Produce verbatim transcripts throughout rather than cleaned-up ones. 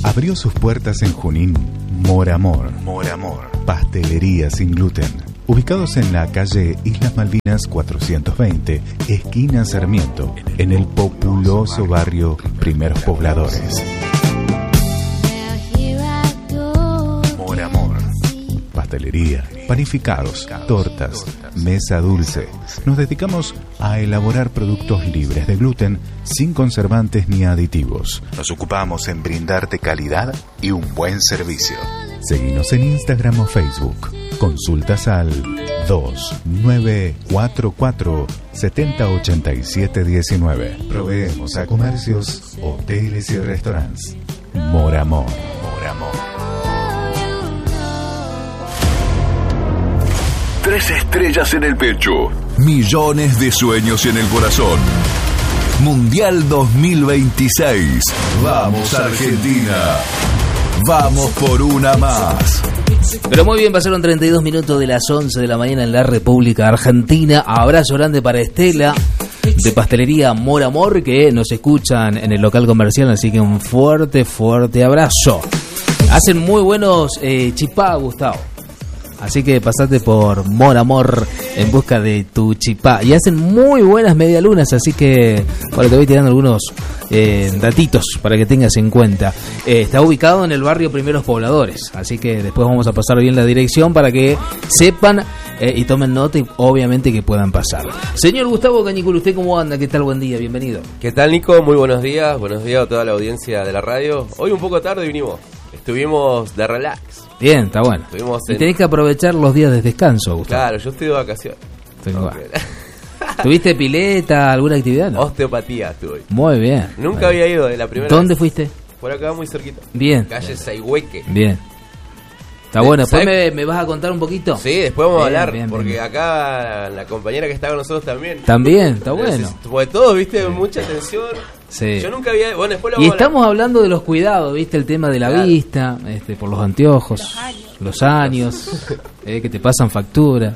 Abrió sus puertas en Junín Mor Amor. Mor Amor. Pastelería sin gluten. Ubicados en la calle Islas Malvinas cuatrocientos veinte, esquina Sarmiento, en el populoso barrio Primeros Pobladores. Mor Amor. Pastelería, panificados, tortas, mesa dulce. Nos dedicamos a elaborar productos libres de gluten, sin conservantes ni aditivos. Nos ocupamos en brindarte calidad y un buen servicio. Seguinos en Instagram o Facebook. Consultas al dos nueve cuatro cuatro siete cero ocho siete uno nueve. Proveemos a comercios, hoteles y restaurantes. Mor Amor. Mor Amor. Tres estrellas en el pecho, millones de sueños en el corazón. Mundial dos mil veintiséis. Vamos Argentina. Vamos por una más. Pero muy bien, pasaron treinta y dos minutos de las once de la mañana en la República Argentina. Abrazo grande para Estela de Pastelería Mor Amor, que nos escuchan en el local comercial, así que un fuerte, fuerte abrazo. Hacen muy buenos eh, chipá, Gustavo. Así que pasate por Mor Amor en busca de tu chipá. Y hacen muy buenas medialunas, así que bueno, te voy tirando algunos eh, datitos para que tengas en cuenta. Eh, está ubicado en el barrio Primeros Pobladores, así que después vamos a pasar bien la dirección para que sepan eh, y tomen nota y obviamente que puedan pasar. Señor Gustavo Cañicul, ¿usted cómo anda? ¿Qué tal? Buen día, bienvenido. ¿Qué tal, Nico? Muy buenos días. Buenos días a toda la audiencia de la radio. Hoy un poco tarde vinimos. Estuvimos de relax. Bien, está bueno. Estuvimos y en... tenés que aprovechar los días de descanso, Gustavo. Claro, yo estoy de vacaciones. Okay. ¿Tuviste pileta, alguna actividad? No? Osteopatía estuve. Muy bien. Nunca bien. había ido de la primera ¿Dónde vez. fuiste? Por acá, muy cerquita. Bien. Calle Saihueque. Bien. Está bueno. ¿Después me, me vas a contar un poquito? Sí, después vamos bien, a hablar. Bien, porque bien. acá la compañera que está con nosotros también. También, está bueno. Porque todos, viste, sí. Mucha atención. Sí. Yo nunca había... Bueno, después lo y vamos estamos a hablando de los cuidados, ¿viste? El tema de la claro. vista, este, por los anteojos, los años, los años eh, que te pasan factura,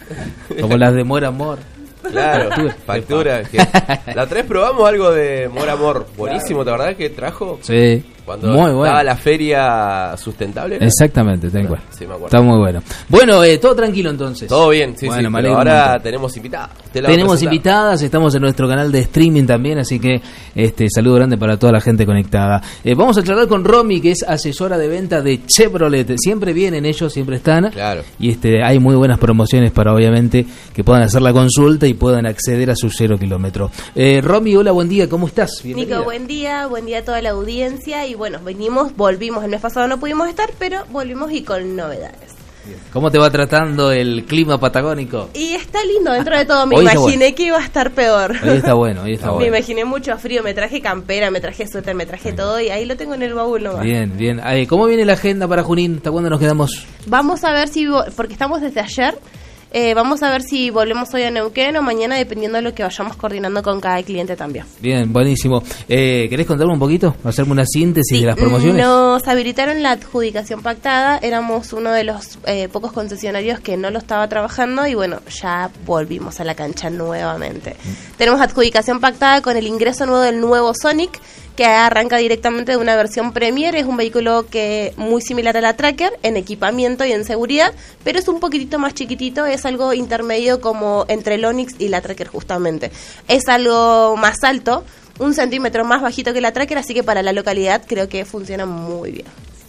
como las de Mor Amor. Claro, factura. Que la otra vez probamos algo de Mor Amor. Buenísimo, ¿te acordás que trajo? Sí. Cuando muy bueno. estaba la feria sustentable, ¿no? Exactamente, ten cuenta. Sí, me acuerdo. Está muy bueno. Bueno, eh, todo tranquilo entonces. Todo bien, sí, bueno, sí. Pero ahora tenemos invitadas. Tenemos invitadas, estamos en nuestro canal de streaming también, así que este saludo grande para toda la gente conectada. Eh, vamos a charlar con Romy, que es asesora de venta de Chevrolet. Siempre vienen ellos, siempre están. Claro. Y este hay muy buenas promociones para obviamente que puedan hacer la consulta y puedan acceder a su cero kilómetro. Eh, Romy, hola, buen día, ¿cómo estás? Bienvenida. Nico, buen día, buen día a toda la audiencia y bueno, venimos, volvimos, el mes pasado no pudimos estar, pero volvimos y con novedades. ¿Cómo te va tratando el clima patagónico? Y está lindo dentro de todo, me hoy imaginé bueno. que iba a estar peor. Hoy está bueno, hoy está me bueno. Me imaginé mucho frío, me traje campera, me traje suéter, me traje todo y ahí lo tengo en el baúl nomás. Bien, bien. Ay, ¿cómo viene la agenda para Junín? ¿Hasta cuándo nos quedamos? Vamos a ver si, porque estamos desde ayer, eh, vamos a ver si volvemos hoy a Neuquén o mañana dependiendo de lo que vayamos coordinando con cada cliente también. Bien, buenísimo. Eh, ¿Querés contarme un poquito? ¿Hacerme una síntesis sí, de las promociones? Nos habilitaron la adjudicación pactada, éramos uno de los eh, pocos concesionarios que no lo estaba trabajando y bueno, ya volvimos a la cancha nuevamente. Mm. Tenemos adjudicación pactada con el ingreso nuevo del nuevo Sonic, que arranca directamente de una versión Premier. Es un vehículo que muy similar a la Tracker en equipamiento y en seguridad, pero es un poquitito más chiquitito, es algo intermedio como entre el Onix y la Tracker justamente. Es algo más alto, un centímetro más bajito que la Tracker, así que para la localidad creo que funciona muy bien.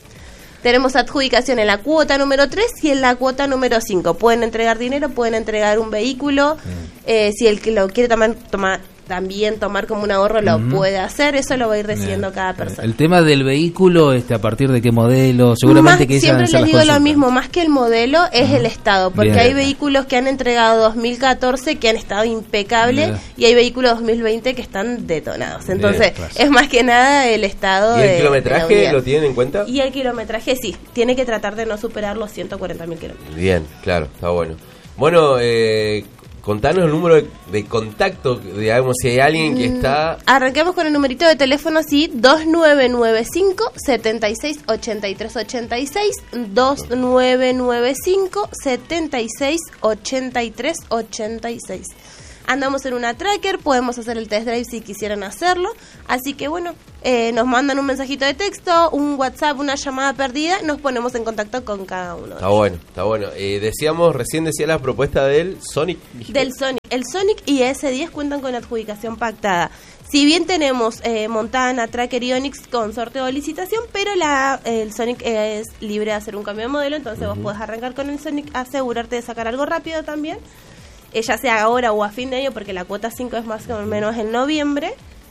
Tenemos adjudicación en la cuota número tres y en la cuota número cinco. Pueden entregar dinero, pueden entregar un vehículo. Eh, si el que lo quiere tomar, tomar también tomar como un ahorro lo uh-huh. puede hacer, eso lo va a ir decidiendo bien, cada persona. El tema del vehículo, este, ¿a partir de qué modelo? Seguramente más, que siempre les digo lo mismo, más que el modelo es uh-huh. el estado, porque bien. Hay vehículos que han entregado dos mil catorce que han estado impecables bien. Y hay vehículos dos mil veinte que están detonados, entonces bien, claro. Es más que nada el estado. ¿Y el de, kilometraje de lo tienen en cuenta? Y el kilometraje sí, tiene que tratar de no superar los ciento cuarenta mil kilómetros. Bien, claro, está bueno. Bueno, eh... contanos el número de, de contacto, digamos, si hay alguien que está... Arranquemos con el numerito de teléfono, sí, dos nueve nueve cinco, siete seis ocho tres ocho seis, dos nueve nueve cinco, siete seis ocho tres ocho seis. Andamos en una Tracker, podemos hacer el test drive si quisieran hacerlo. Así que bueno, eh, nos mandan un mensajito de texto, un WhatsApp, una llamada perdida, nos ponemos en contacto con cada uno. Está bueno, está bueno. Eh, decíamos, recién decía la propuesta del Sonic. Del Sonic. El Sonic y ese diez cuentan con adjudicación pactada. Si bien tenemos eh, Montana, Tracker y Onix con sorteo o licitación, pero la el Sonic eh, es libre de hacer un cambio de modelo, entonces uh-huh. vos podés arrancar con el Sonic, asegurarte de sacar algo rápido también, eh, ya sea ahora o a fin de año, porque la cuota cinco es más o menos en noviembre,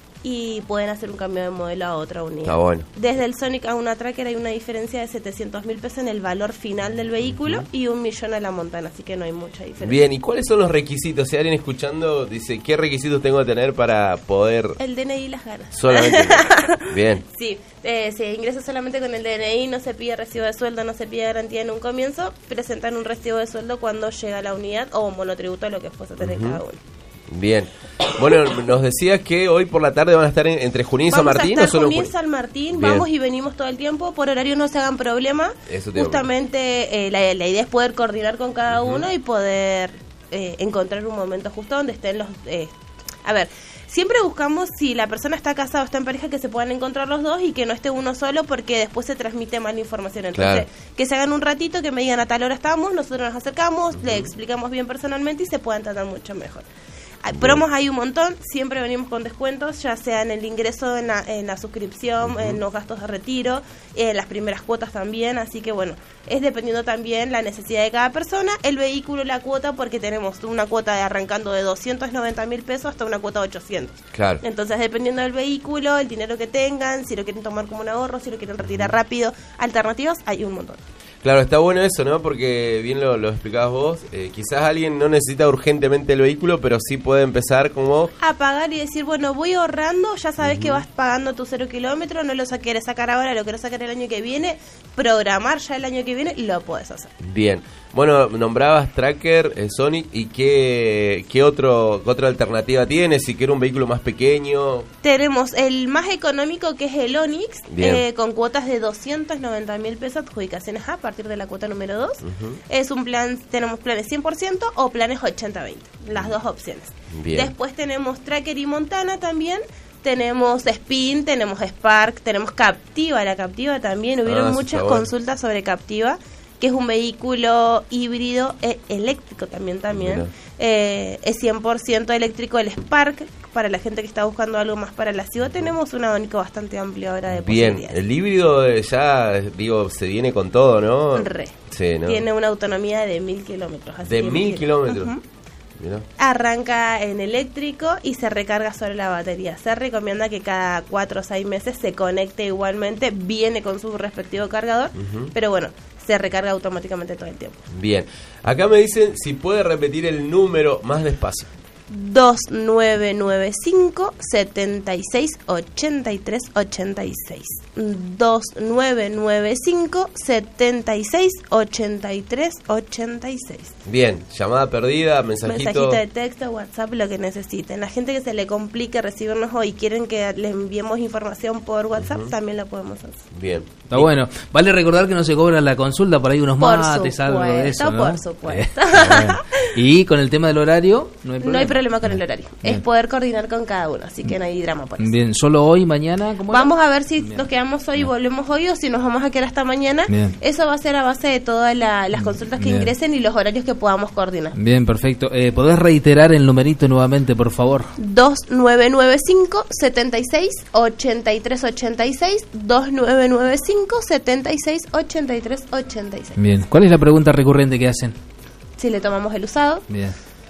y pueden hacer un cambio de modelo a otra unidad. Está bueno. Desde el Sonic a una Tracker hay una diferencia de setecientos mil pesos en el valor final del vehículo uh-huh. y un millón a la Montana, así que no hay mucha diferencia. Bien, ¿y cuáles son los requisitos? Si alguien escuchando dice, ¿qué requisitos tengo que tener para poder...? El D N I y las ganas. Solamente. Bien. Sí, eh, se ingresa solamente con el D N I, no se pide recibo de sueldo, no se pide garantía en un comienzo, presentan un recibo de sueldo cuando llega la unidad o monotributo, lo que fuese tener uh-huh. cada uno. Bien. Bueno, nos decías que hoy por la tarde van a estar en, entre Junín y San Martín. Vamos a estar ¿o solo Junín y San Martín, Bien. Vamos y venimos todo el tiempo, por horario no se hagan problema. Eso te Justamente eh, la, la idea es poder coordinar con cada uh-huh. uno y poder eh, encontrar un momento justo donde estén los... Eh, a ver, siempre buscamos, si la persona está casada o está en pareja, que se puedan encontrar los dos y que no esté uno solo, porque después se transmite mala información. Entonces, claro. que se hagan un ratito, que me digan a tal hora estamos, nosotros nos acercamos, uh-huh. le explicamos bien personalmente y se puedan tratar mucho mejor. Promos hay un montón, siempre venimos con descuentos, ya sea en el ingreso, en la, en la suscripción, uh-huh. en los gastos de retiro, en las primeras cuotas también, así que bueno, es dependiendo también la necesidad de cada persona, el vehículo, la cuota, porque tenemos una cuota de arrancando de doscientos noventa mil pesos hasta una cuota de ochocientos. Claro. Entonces, dependiendo del vehículo, el dinero que tengan, si lo quieren tomar como un ahorro, si lo quieren retirar rápido, alternativas, hay un montón. Claro, está bueno eso, ¿no? Porque bien lo, lo explicabas vos, eh, quizás alguien no necesita urgentemente el vehículo, pero sí puede empezar como... a pagar y decir, bueno, voy ahorrando, ya sabes uh-huh. que vas pagando tu cero kilómetro, no lo quieres sacar ahora, lo quieres sacar el año que viene, programar ya el año que viene, lo puedes hacer. Bien. Bueno, nombrabas Tracker, eh, Sonic, ¿y qué, qué otro, qué otra alternativa tienes? Si quiere un vehículo más pequeño. Tenemos el más económico, que es el Onix, eh, con cuotas de doscientos noventa mil pesos, adjudicaciones a partir de la cuota número dos. Uh-huh. Es un plan, tenemos planes cien por ciento o planes ochenta veinte, las dos opciones. Bien. Después tenemos Tracker y Montana también. Tenemos Spin, tenemos Spark, tenemos Captiva. La Captiva también, hubieron ah, muchas bueno. consultas sobre Captiva, que es un vehículo híbrido e eléctrico también, también. Eh, es cien por ciento eléctrico. El Spark, para la gente que está buscando algo más para la ciudad, tenemos un abanico bastante amplio ahora de Bien, posibilidades. El híbrido ya, digo, se viene con todo, ¿no? Re. Sí, ¿no? Tiene una autonomía de mil kilómetros. Así de que mil mil kilómetros. Uh-huh. Mirá. Arranca en eléctrico y se recarga sobre la batería. Se recomienda que cada cuatro o seis meses se conecte igualmente, viene con su respectivo cargador, uh-huh. pero bueno, se recarga automáticamente todo el tiempo. Bien, acá me dicen si puede repetir el número más despacio. dos nueve nueve cinco, setenta y seis, ochenta y tres, ochenta y seis. dos nueve nueve cinco, setenta y seis, ochenta y tres, ochenta y seis. Bien, llamada perdida, mensajito. Mensajito de texto, WhatsApp, lo que necesiten. La gente que se le complique recibirnos hoy y quieren que le enviemos información por WhatsApp, uh-huh. también la podemos hacer. Bien. Está bueno. Vale recordar que no se cobra la consulta, por ahí unos por mates, supuesto, algo de eso, ¿no? Por supuesto. Eh, y con el tema del horario, no hay problema. No hay problema con el horario. Bien. Es poder coordinar con cada uno, así que no hay drama por eso. Bien, ¿solo hoy, mañana? ¿Cómo vamos era? a ver si Bien. nos quedamos hoy y Bien. volvemos hoy o si nos vamos a quedar hasta mañana. Bien. Eso va a ser a base de todas la, las consultas que Bien. ingresen y los horarios que podamos coordinar. Bien, perfecto. Eh, ¿Podés reiterar el numerito nuevamente, por favor? dos nueve nueve cinco, setenta y seis, ochenta y tres, ochenta y seis. dos nueve nueve cinco, setenta y seis, ochenta y tres, ochenta y seis. Bien. ¿Cuál es la pregunta recurrente que hacen? Si le tomamos el usado. Bien.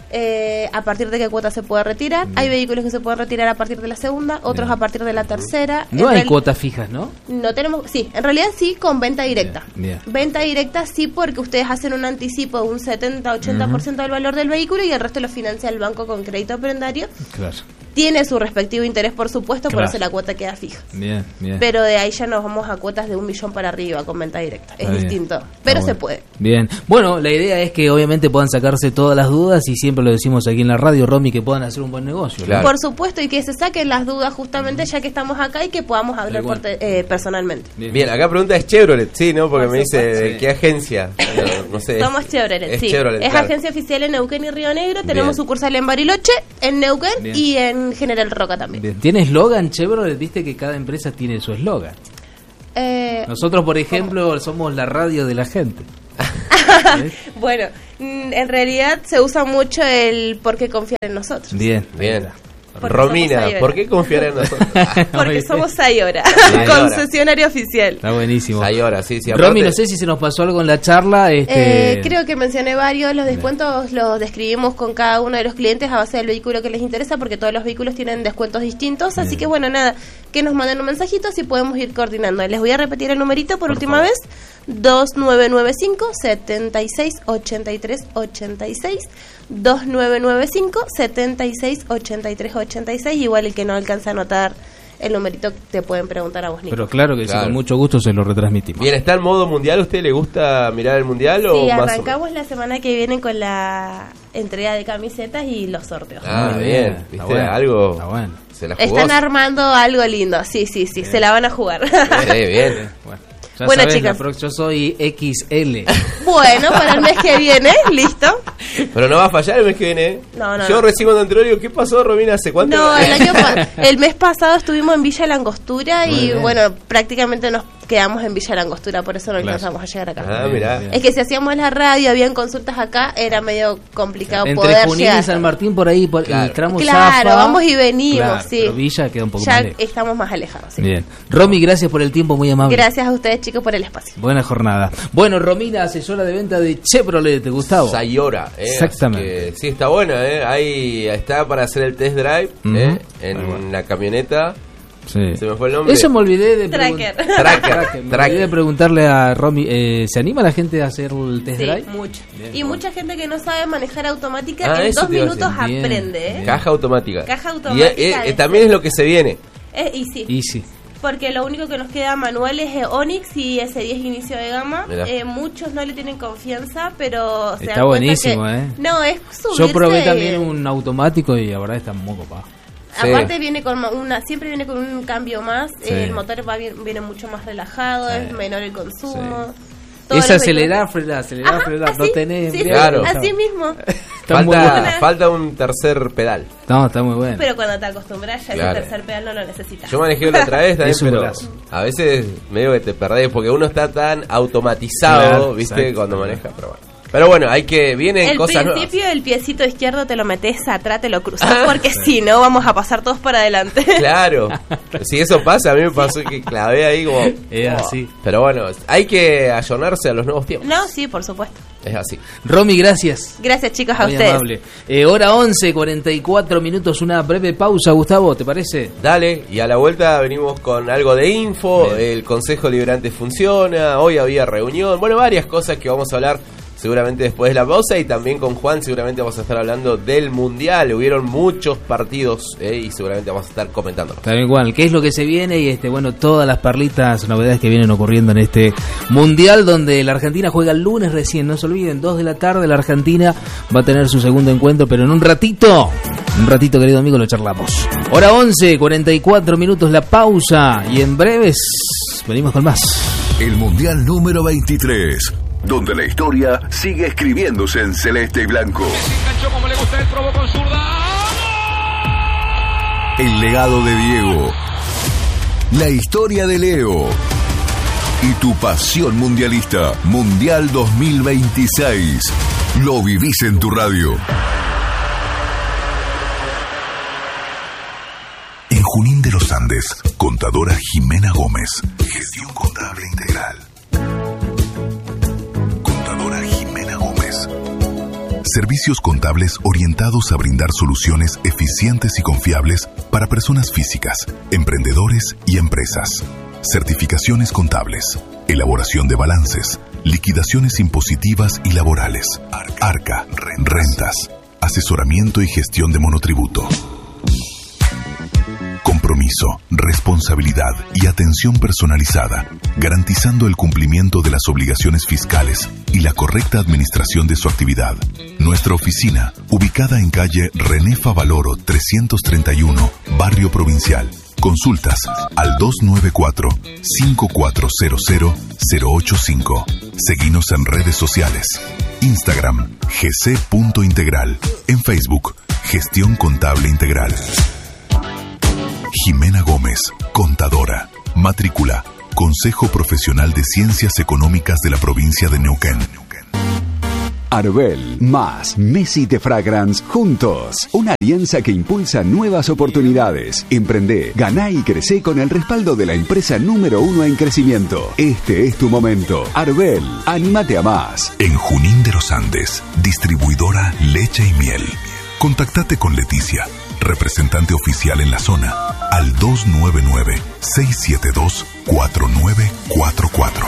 Eh, a partir de qué cuota se puede retirar. Bien. Hay vehículos que se pueden retirar a partir de la segunda, otros Bien. a partir de la tercera. No en hay real... cuotas fijas, ¿no? No tenemos, sí, en realidad sí, con venta directa. Bien. Bien. Venta directa sí, porque ustedes hacen un anticipo de un setenta a ochenta por ciento uh-huh. del valor del vehículo y el resto lo financia el banco con crédito prendario. Claro. Tiene su respectivo interés, por supuesto, Claro. por eso la cuota queda fija. Bien, bien. Pero de ahí ya nos vamos a cuotas de un millón para arriba con venta directa. Es Está bien. distinto, Está pero se bueno. puede. Bien. Bueno, la idea es que obviamente puedan sacarse todas las dudas y siempre lo decimos aquí en la radio, Romy, que puedan hacer un buen negocio. ¿no? Claro. Por supuesto, y que se saquen las dudas justamente ya que estamos acá y que podamos hablar Tal cual. por te- eh, personalmente. Bien, acá pregunta es Chevrolet, sí, ¿no? Porque Por me dice, supuesto. ¿de qué agencia? No, no sé. Somos Chevrolet, es sí. Chevrolet, es claro. agencia oficial en Neuquén y Río Negro. Tenemos Bien. sucursal en Bariloche, en Neuquén Bien. y en General Roca también. Bien. ¿Tiene eslogan Chevrolet? Viste que cada empresa tiene su eslogan. Eh, Nosotros, por ejemplo, somos la radio de la gente. bueno, mm, en realidad se usa mucho el por qué confiar en nosotros. Bien. Bien. Porque Romina, somos Sayora. ¿por qué confiar en nosotros? Porque somos Sayora, Sayora. concesionario oficial. Está buenísimo. Sayora, sí, sí. Romy, aparte- no sé si se nos pasó algo en la charla. Este... Eh, creo que mencioné varios. Los descuentos los describimos con cada uno de los clientes a base del vehículo que les interesa, porque todos los vehículos tienen descuentos distintos. Así Bien. que bueno, nada, que nos manden un mensajito así podemos ir coordinando. Les voy a repetir el numerito por, última vez: dos nueve nueve cinco, siete seis ocho tres ocho seis. dos nueve nueve cinco, siete seis ocho tres ocho seis. Igual el que no alcanza a anotar el numerito te pueden preguntar a vos, Nico. Pero claro que sí, Claro. con mucho gusto se lo retransmitimos. Bien, ¿está en modo mundial? ¿A usted le gusta mirar el mundial o Sí, más o menos? arrancamos la semana que viene con la entrega de camisetas y los sorteos. Ah, Muy bien. Está ¿Viste? bueno, Algo. Está bueno. Se la jugó. Están armando algo lindo, sí, sí, sí, se la van a jugar. Sí, bien. Bueno, ya Bueno, sabés, chicas. la pro- yo soy X L. Bueno, para el mes que viene, listo. Pero no va a fallar el mes que viene. ¿eh? No, no, Yo no. recién cuando entré digo, ¿qué pasó, Romina? ¿Hace cuánto? No, el año pa- el mes pasado estuvimos en Villa Langostura Muy y bien. bueno, prácticamente nos quedamos en Villa Langostura, por eso no Claro. alcanzamos a llegar acá. Ah, Bien, mirá. bien. Es que si hacíamos la radio, habían consultas acá, era medio complicado Entre poder Junín llegar. y San Martín, por ahí, por Claro. el tramo Claro, Zafa. vamos y venimos, Claro, sí. Pero Villa queda un poco Ya más lejos. estamos más alejados, sí. Bien. Romy, gracias por el tiempo, muy amable. Gracias a ustedes, chicos, por el espacio. Buena jornada. Bueno, Romina, asesora de venta de Chevrolet, Gustavo. Sayora, eh, Exactamente. así que sí, está buena, ¿eh? Ahí está para hacer el test drive, Ujú. ¿eh? En Muy bueno. la camioneta. Sí. Se me fue el nombre. Eso me olvidé de Tracker. pregun- Tracker. Me Tracker. olvidé de preguntarle a Romy, eh, ¿se anima la gente a hacer el test Sí, drive? mucho. Bien, y bueno. mucha gente que no sabe manejar automática, Ah, en eso dos te iba a minutos decir. Bien, aprende, ¿eh? bien. Caja automática. Caja Y automática eh, eh, de también es lo que se viene. Eh, y sí, Y sí. porque lo único que nos queda manual es eh, Onix y ese diez inicio de gama. Mirá. Eh, muchos no le tienen confianza, pero se Está dan cuenta buenísimo, que- ¿eh? No, es subirse. Yo probé también un automático y la verdad está muy copado. Sí. Aparte viene con una, siempre viene con un cambio más. Sí. eh, el motor va bien- viene mucho más relajado, Sí. es menor el consumo. Sí. Todos Es los acelerar, vehículos- frenar, acelerar, Ajá, frenar. No así, tenés sí, embriague, Claro. está- así mismo. Está muy Falta, bueno. falta un tercer pedal. No, está muy bueno. Pero cuando te acostumbras ya Claro. ese tercer pedal no lo necesitas. Yo manejé la otra vez también, Es un pero golazo. a veces medio que te perdés porque uno está tan automatizado, Claro, ¿viste? exacto. Cuando maneja, pero bueno. Pero bueno, hay que vienen El cosas nuevas. principio, el piecito izquierdo te lo metes atrás, te lo cruzas, porque si no vamos a pasar todos para adelante. Claro. Si eso pasa, a mí me pasó que clavé ahí como Es oh. así. Pero bueno, hay que ayornarse a los nuevos tiempos. No, sí, por supuesto. Es así. Romy, gracias. Gracias, chicos, a Muy ustedes. amable. Eh, hora once, cuarenta y cuatro minutos, una breve pausa, Gustavo, ¿te parece? Dale, y a la vuelta venimos con algo de info, Bien. el Consejo Liberante funciona, hoy había reunión, bueno, varias cosas que vamos a hablar seguramente después de la pausa, y también con Juan seguramente vamos a estar hablando del Mundial. Hubieron muchos partidos eh, y seguramente vamos a estar comentándolo. Tal igual, ¿qué es lo que se viene? Y este, bueno, todas las perlitas, novedades que vienen ocurriendo en este Mundial, donde la Argentina juega el lunes recién, no se olviden, dos de la tarde la Argentina va a tener su segundo encuentro, pero en un ratito, un ratito, querido amigo, lo charlamos. Hora once, cuarenta y cuatro minutos, la pausa, y en breves venimos con más. El Mundial número veintitrés, donde la historia sigue escribiéndose en celeste y blanco. Enganchó como le gusta, el probó con zurda. El legado de Diego, la historia de Leo y tu pasión mundialista. Mundial dos mil veintiséis. Lo vivís en tu radio. En Junín de los Andes, contadora Jimena Gómez. Gestión contable integral. Contadora Jimena Gómez. Servicios contables orientados a brindar soluciones eficientes y confiables para personas físicas, emprendedores y empresas. Certificaciones contables, elaboración de balances, liquidaciones impositivas y laborales, Arca, rentas, asesoramiento y gestión de monotributo. compromiso, responsabilidad y atención personalizada, garantizando el cumplimiento de las obligaciones fiscales y la correcta administración de su actividad. Nuestra oficina, ubicada en calle René Favaloro trescientos treinta y uno, Barrio Provincial. Consultas al dos nueve cuatro, cinco cuatro cero cero, cero ocho cinco. Seguinos en redes sociales. Instagram, gc.integral. En Facebook, Gestión Contable Integral. Jimena Gómez, contadora. Matrícula, Consejo Profesional de Ciencias Económicas de la provincia de Neuquén. Arbel más Messi de Fragrance juntos. Una alianza que impulsa nuevas oportunidades. Emprende, ganá y crece con el respaldo de la empresa número uno en crecimiento. Este es tu momento. Arbel, anímate a más. En Junín de los Andes, distribuidora Leche y Miel. Contactate con Leticia, representante oficial en la zona, al dos nueve nueve, seis siete dos, cuatro nueve cuatro cuatro.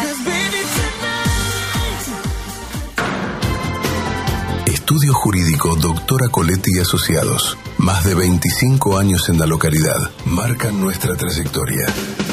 Estudio Jurídico Doctora Coletti y Asociados. Más de veinticinco años en la localidad. Marcan nuestra trayectoria.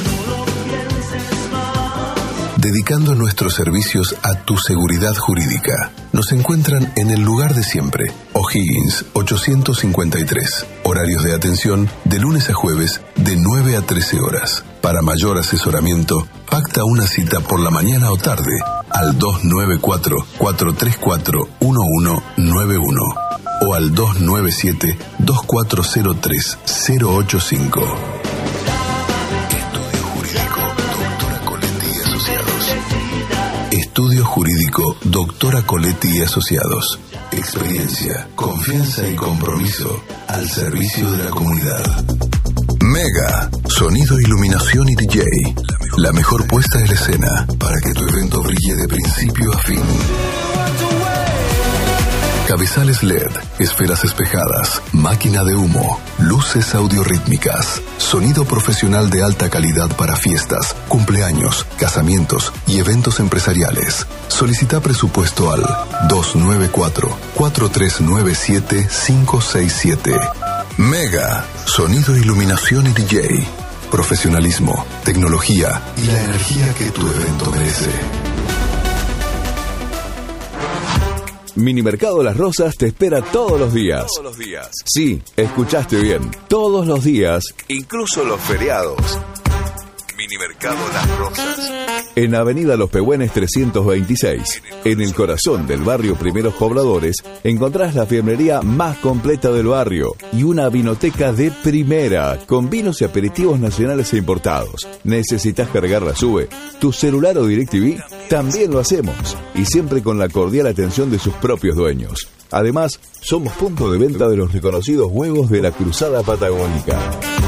Dedicando nuestros servicios a tu seguridad jurídica. Nos encuentran en el lugar de siempre. O'Higgins ochocientos cincuenta y tres. Horarios de atención de lunes a jueves de nueve a trece horas. Para mayor asesoramiento, pacta una cita por la mañana o tarde al dos nueve cuatro, cuatro tres cuatro, uno uno nueve uno o al dos nueve siete, dos cuatro cero tres, cero ocho cinco. Estudio Jurídico Doctora Coletti y Asociados. Experiencia, confianza y compromiso al servicio de la comunidad. Mega, sonido, iluminación y D J. La mejor puesta en escena para que tu evento brille de principio a fin. Cabezales L E D, esferas espejadas, máquina de humo, luces audiorítmicas, sonido profesional de alta calidad para fiestas, cumpleaños, casamientos y eventos empresariales. Solicita presupuesto al dos nueve cuatro, cuatro tres nueve siete, cinco seis siete. Mega, sonido, iluminación y D J. Profesionalismo, tecnología y la energía que tu evento merece. Minimercado Las Rosas te espera todos los días. Todos los días. Sí, escuchaste bien. Todos los días. Incluso los feriados. Minimercado Las Rosas. En Avenida Los Pehuenes trescientos veintiséis, en el corazón del barrio Primeros Pobladores, encontrás la fiambrería más completa del barrio y una vinoteca de primera, con vinos y aperitivos nacionales e importados. ¿Necesitas cargar la SUBE, tu celular o DirecTV? También lo hacemos, y siempre con la cordial atención de sus propios dueños. Además, somos punto de venta de los reconocidos huevos de la Cruzada Patagónica.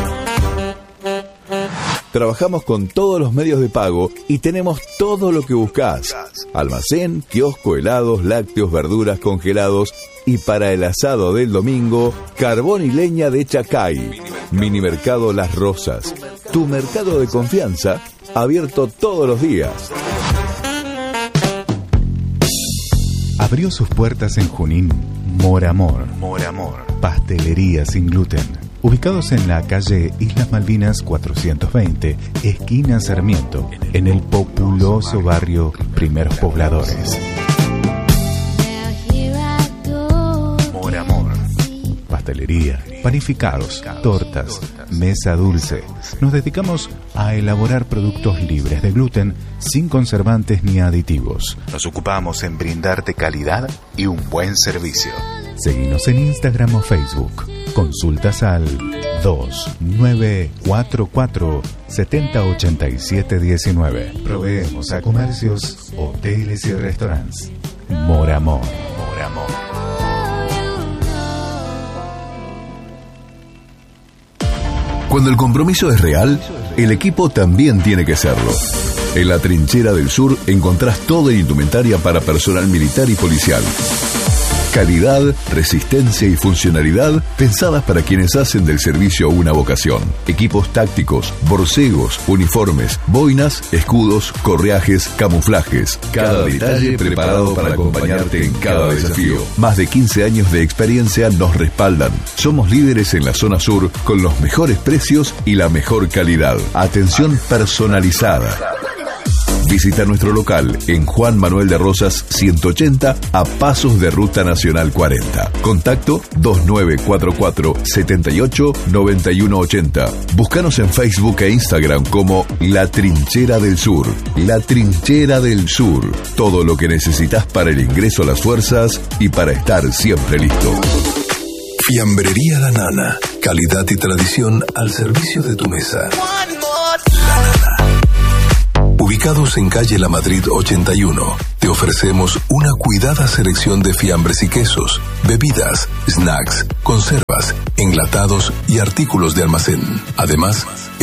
Trabajamos con todos los medios de pago y tenemos todo lo que buscás. Almacén, kiosco, helados, lácteos, verduras, congelados y para el asado del domingo, carbón y leña de Chacay. Minimercado Las Rosas, tu mercado de confianza, abierto todos los días. Abrió sus puertas en Junín Moramor. Moramor. Pastelería sin gluten. Ubicados en la calle Islas Malvinas cuatrocientos veinte, esquina Sarmiento, en el populoso barrio Primeros Pobladores. Moramor. Pastelería, panificados, tortas, mesa dulce. Nos dedicamos a elaborar productos libres de gluten, sin conservantes ni aditivos. Nos ocupamos en brindarte calidad y un buen servicio. Seguinos en Instagram o Facebook. Consultas al dos nueve cuatro cuatro, siete cero ocho siete uno nueve. Proveemos a comercios, hoteles y restaurantes. Moramor. Moramor. Cuando el compromiso es real, el equipo también tiene que serlo. En la Trinchera del Sur encontrás toda la indumentaria para personal militar y policial. Calidad, resistencia y funcionalidad pensadas para quienes hacen del servicio una vocación. Equipos tácticos, borcegos, uniformes, boinas, escudos, correajes, camuflajes. Cada detalle preparado para acompañarte en cada desafío. Más de quince años de experiencia nos respaldan. Somos líderes en la zona sur con los mejores precios y la mejor calidad. Atención personalizada. Visita nuestro local en Juan Manuel de Rosas ciento ochenta a pasos de Ruta Nacional cuarenta. Contacto dos nueve cuatro cuatro, siete ocho, nueve uno ocho cero. Búscanos en Facebook e Instagram como La Trinchera del Sur. La Trinchera del Sur. Todo lo que necesitas para el ingreso a las fuerzas y para estar siempre listo. Fiambrería La Nana. Calidad y tradición al servicio de tu mesa. La Nana. Ubicados en calle La Madrid ochenta y uno, te ofrecemos una cuidada selección de fiambres y quesos, bebidas, snacks, conservas, enlatados y artículos de almacén. Además,